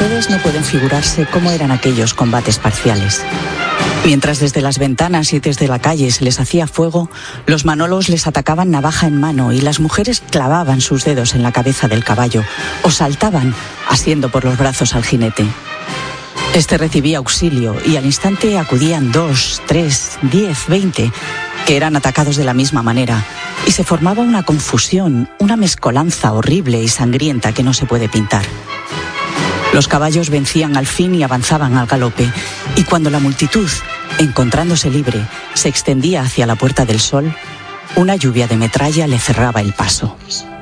ustedes no pueden figurarse cómo eran aquellos combates parciales. Mientras desde las ventanas y desde la calle se les hacía fuego, los manolos les atacaban navaja en mano y las mujeres clavaban sus dedos en la cabeza del caballo o saltaban asiendo por los brazos al jinete. Este recibía auxilio y al instante acudían 2, 3, 10, 20, que eran atacados de la misma manera, y se formaba una confusión, una mezcolanza horrible y sangrienta que no se puede pintar. Los caballos vencían al fin y avanzaban al galope, y cuando la multitud, encontrándose libre, se extendía hacia la Puerta del Sol, una lluvia de metralla le cerraba el paso.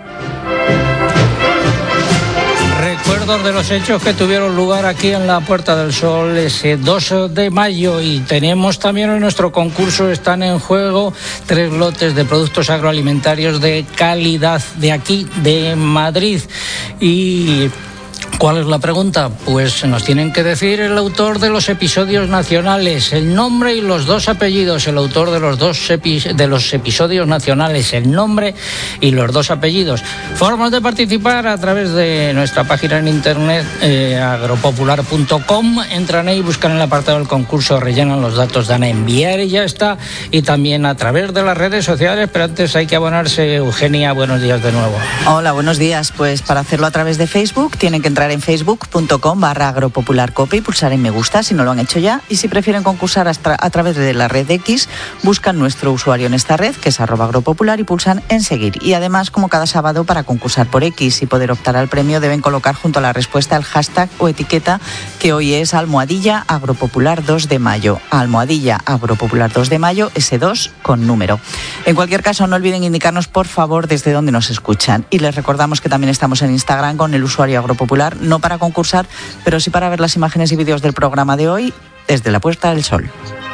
Recuerdos de los hechos que tuvieron lugar aquí en la Puerta del Sol ese 2 de mayo, y tenemos también en nuestro concurso, están en juego 3 lotes de productos agroalimentarios de calidad de aquí, de Madrid. Y ¿cuál es la pregunta? Pues nos tienen que decir el autor de los episodios nacionales, el nombre y los 2 apellidos. El autor de los episodios nacionales, el nombre y los 2 apellidos. Formas de participar a través de nuestra página en internet, agropopular.com. Entran ahí, buscan el apartado del concurso, rellenan los datos, dan a enviar y ya está. Y también a través de las redes sociales, pero antes hay que abonarse. Eugenia, buenos días de nuevo. Hola, buenos días. Pues para hacerlo a través de Facebook tienen que entrar en facebook.com/agropopularcope y pulsar en me gusta si no lo han hecho ya, y si prefieren concursar a través de la red X, buscan nuestro usuario en esta red, que es @agropopular, y pulsan en seguir. Y además, como cada sábado, para concursar por X y poder optar al premio, deben colocar junto a la respuesta el hashtag o etiqueta, que hoy es @agropopular 2 de mayo, @agropopular 2 de mayo, ese 2 con número. En cualquier caso, no olviden indicarnos por favor desde dónde nos escuchan, y les recordamos que también estamos en Instagram con el usuario agropopular, no para concursar, pero sí para ver las imágenes y vídeos del programa de hoy desde la Puerta del Sol.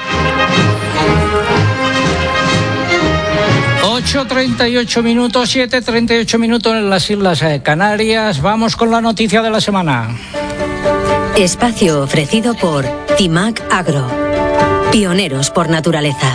8:38 minutos, 7:38 minutos en las Islas Canarias. Vamos con la noticia de la semana. Espacio ofrecido por Timac Agro, pioneros por naturaleza.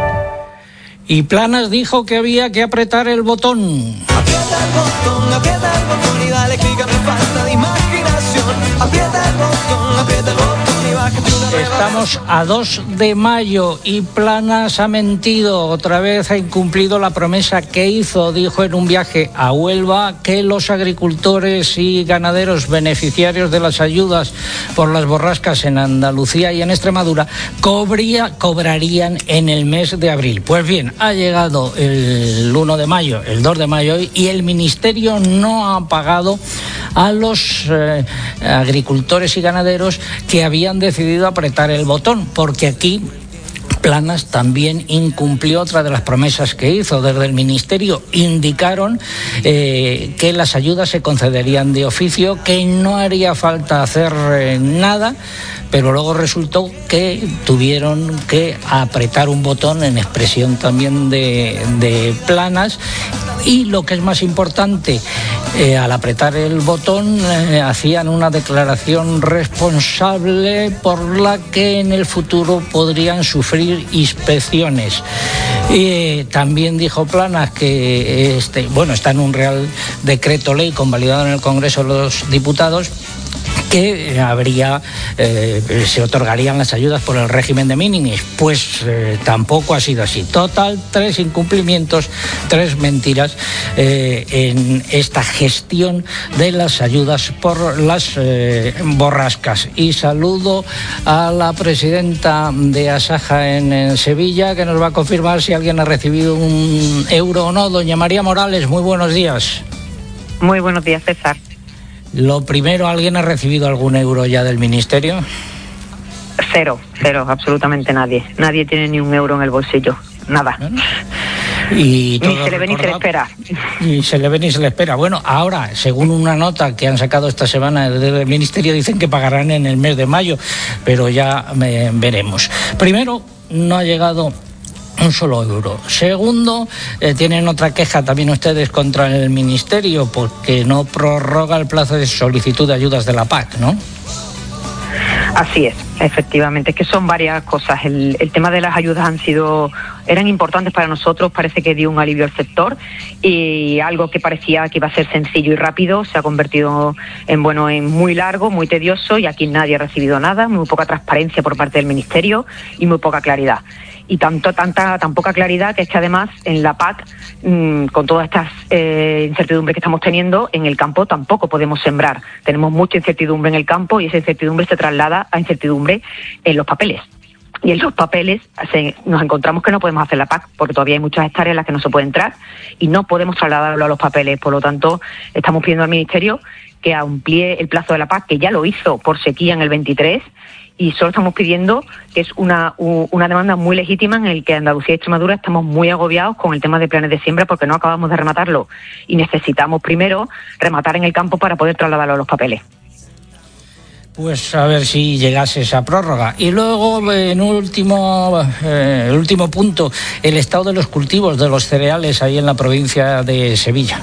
Y Planas dijo que había que apretar el botón. Aprieta el botón y dale clic a mi falta de imaginación. Aprieta el botón y baja tu. Estamos a 2 de mayo y Planas ha mentido. Otra vez ha incumplido la promesa que hizo. Dijo en un viaje a Huelva que los agricultores y ganaderos beneficiarios de las ayudas por las borrascas en Andalucía y en Extremadura cobrarían en el mes de abril. Pues bien, ha llegado el 1 de mayo, el 2 de mayo, y el Ministerio no ha pagado a los agricultores y ganaderos que habían decidido apretar el botón, porque aquí Planas también incumplió otra de las promesas que hizo. Desde el Ministerio indicaron que las ayudas se concederían de oficio, que no haría falta hacer nada, pero luego resultó que tuvieron que apretar un botón, en expresión también de Planas. Y lo que es más importante, al apretar el botón hacían una declaración responsable por la que en el futuro podrían sufrir inspecciones. También dijo Planas que está en un Real Decreto Ley convalidado en el Congreso de los Diputados, que se otorgarían las ayudas por el régimen de minimis. Pues tampoco ha sido así. Total, 3 incumplimientos, 3 mentiras en esta gestión de las ayudas por las borrascas. Y saludo a la presidenta de Asaja en Sevilla, que nos va a confirmar si alguien ha recibido un euro o no. Doña María Morales, muy buenos días. Muy buenos días, César. Lo primero, ¿alguien ha recibido algún euro ya del Ministerio? Cero, absolutamente nadie. Nadie tiene ni un euro en el bolsillo, nada. Bueno, y ni se le ve ni se le espera. Ni se le ve ni se le espera. Bueno, ahora, según una nota que han sacado esta semana desde el Ministerio, dicen que pagarán en el mes de mayo, pero ya veremos. Primero, no ha llegado un solo euro. Segundo, tienen otra queja también ustedes contra el Ministerio, porque no prorroga el plazo de solicitud de ayudas de la PAC, ¿no? Así es. Efectivamente, es que son varias cosas. El tema de las ayudas eran importantes para nosotros, parece que dio un alivio al sector, y algo que parecía que iba a ser sencillo y rápido se ha convertido en muy largo, muy tedioso, y aquí nadie ha recibido nada, muy poca transparencia por parte del Ministerio y muy poca claridad. Y tan poca claridad que es que además en la PAC, con todas estas incertidumbres que estamos teniendo, en el campo tampoco podemos sembrar. Tenemos mucha incertidumbre en el campo y esa incertidumbre se traslada a incertidumbre en los papeles. Y en los papeles nos encontramos que no podemos hacer la PAC porque todavía hay muchas hectáreas en las que no se puede entrar y no podemos trasladarlo a los papeles. Por lo tanto, estamos pidiendo al Ministerio que amplíe el plazo de la PAC, que ya lo hizo por sequía en el 23, y solo estamos pidiendo, que es una demanda muy legítima en el que Andalucía y Extremadura estamos muy agobiados con el tema de planes de siembra porque no acabamos de rematarlo y necesitamos primero rematar en el campo para poder trasladarlo a los papeles. Pues a ver si llegase esa prórroga. Y luego, en el último punto, el estado de los cultivos de los cereales ahí en la provincia de Sevilla.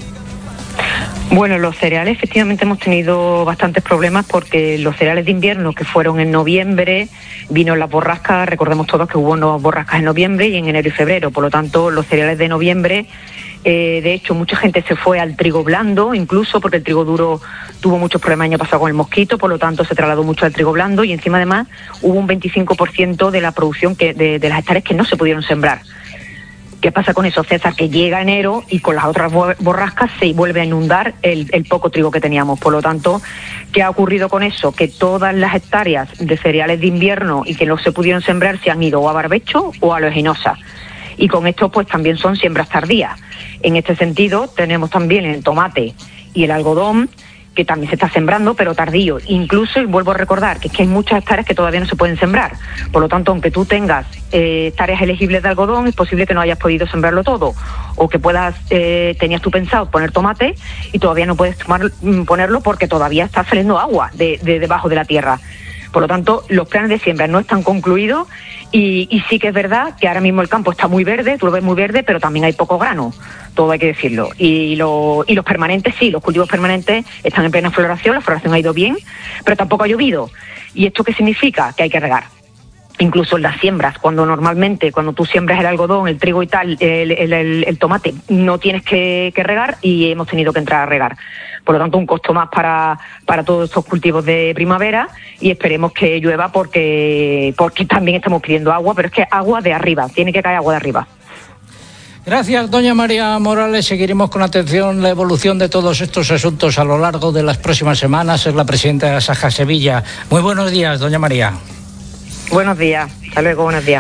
Bueno, los cereales efectivamente hemos tenido bastantes problemas porque los cereales de invierno que fueron en noviembre, vino las borrascas, recordemos todos que hubo unas borrascas en noviembre y en enero y febrero, por lo tanto los cereales de noviembre, de hecho mucha gente se fue al trigo blando, incluso porque el trigo duro tuvo muchos problemas el año pasado con el mosquito, por lo tanto se trasladó mucho al trigo blando y encima además hubo un 25% de la producción de las hectáreas que no se pudieron sembrar. ¿Qué pasa con eso, César? Que llega enero y con las otras borrascas se vuelve a inundar el poco trigo que teníamos. Por lo tanto, ¿qué ha ocurrido con eso? Que todas las hectáreas de cereales de invierno y que no se pudieron sembrar se han ido o a barbecho o a oleaginosa. Y con esto pues también son siembras tardías. En este sentido tenemos también el tomate y el algodón, que también se está sembrando, pero tardío. Incluso, y vuelvo a recordar, que es que hay muchas hectáreas que todavía no se pueden sembrar. Por lo tanto, aunque tú tengas hectáreas elegibles de algodón, es posible que no hayas podido sembrarlo todo. O que tenías tú pensado poner tomate y todavía no puedes ponerlo porque todavía está saliendo agua de debajo de la tierra. Por lo tanto, los planes de siembra no están concluidos y sí que es verdad que ahora mismo el campo está muy verde, tú lo ves muy verde, pero también hay poco grano, todo hay que decirlo. Y los permanentes, sí, los cultivos permanentes están en plena floración, la floración ha ido bien, pero tampoco ha llovido. ¿Y esto qué significa? Que hay que regar. Incluso en las siembras, cuando tú siembras el algodón, el trigo y tal, el tomate, no tienes que regar y hemos tenido que entrar a regar. Por lo tanto, un costo más para todos estos cultivos de primavera y esperemos que llueva porque también estamos pidiendo agua, pero es que agua de arriba, tiene que caer agua de arriba. Gracias, doña María Morales. Seguiremos con atención la evolución de todos estos asuntos a lo largo de las próximas semanas. Es la presidenta de Asaja Sevilla. Muy buenos días, doña María. Buenos días, hasta luego, buenos días.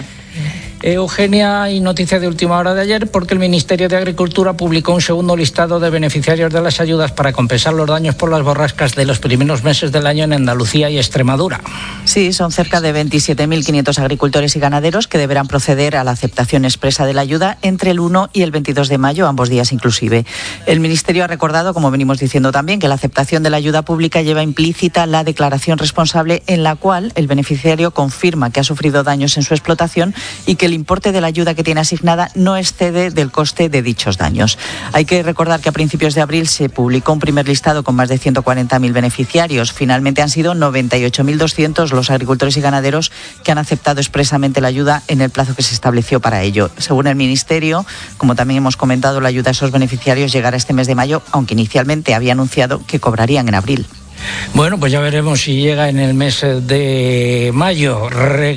Eugenia, y noticia de última hora de ayer, porque el Ministerio de Agricultura publicó un segundo listado de beneficiarios de las ayudas para compensar los daños por las borrascas de los primeros meses del año en Andalucía y Extremadura. Sí, son cerca de 27.500 agricultores y ganaderos que deberán proceder a la aceptación expresa de la ayuda entre el 1 y el 22 de mayo, ambos días inclusive. El Ministerio ha recordado, como venimos diciendo también, que la aceptación de la ayuda pública lleva implícita la declaración responsable en la cual el beneficiario confirma que ha sufrido daños en su explotación y que el importe de la ayuda que tiene asignada no excede del coste de dichos daños. Hay que recordar que a principios de abril se publicó un primer listado con más de 140.000 beneficiarios. Finalmente han sido 98.200 los agricultores y ganaderos que han aceptado expresamente la ayuda en el plazo que se estableció para ello. Según el Ministerio, como también hemos comentado, la ayuda a esos beneficiarios llegará este mes de mayo, aunque inicialmente había anunciado que cobrarían en abril. Bueno, pues ya veremos si llega en el mes de mayo.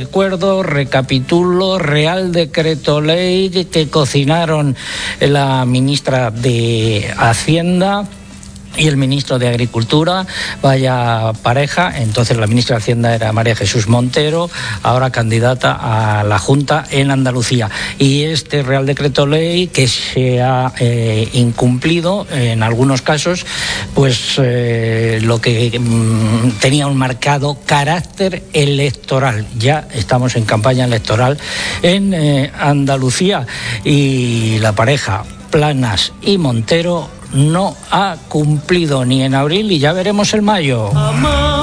Recapitulo, Real Decreto Ley que cocinaron la ministra de Hacienda y el ministro de Agricultura, vaya pareja. Entonces la ministra de Hacienda era María Jesús Montero, ahora candidata a la Junta en Andalucía. Y este Real Decreto Ley que se ha incumplido en algunos casos, pues lo que tenía un marcado carácter electoral. Ya estamos en campaña electoral en Andalucía y la pareja Planas y Montero no ha cumplido ni en abril y ya veremos en mayo.